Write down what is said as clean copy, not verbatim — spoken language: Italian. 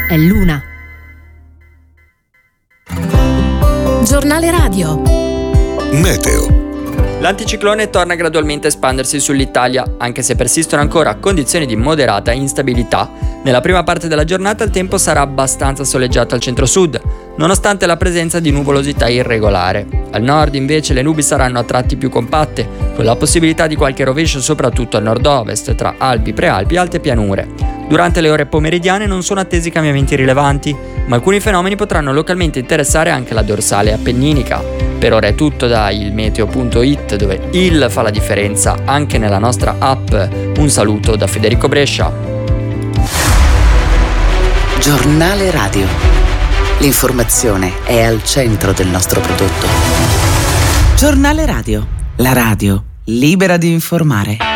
è l'una. Giornale radio. Meteo. L'anticiclone torna gradualmente a espandersi sull'Italia, anche se persistono ancora condizioni di moderata instabilità. Nella prima parte della giornata il tempo sarà abbastanza soleggiato al centro-sud, nonostante la presenza di nuvolosità irregolare. Al nord invece le nubi saranno a tratti più compatte, con la possibilità di qualche rovescio soprattutto al nord-ovest, tra Alpi, Prealpi e alte pianure. Durante le ore pomeridiane non sono attesi cambiamenti rilevanti, ma alcuni fenomeni potranno localmente interessare anche la dorsale appenninica. Per ora è tutto da ilmeteo.it, dove il fa la differenza anche nella nostra app. Un saluto da Federico Brescia. Giornale radio. L'informazione è al centro del nostro prodotto. Giornale radio. La radio libera di informare.